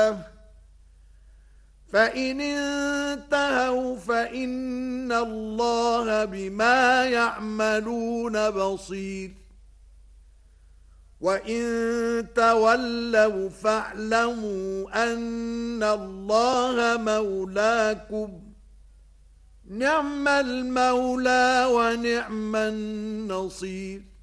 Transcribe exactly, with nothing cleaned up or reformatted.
الصلاة فإن انتهوا فإن الله بما يعملون بصير وإن تولوا فاعلموا أن الله مولاكم نعم المولى ونعم النصير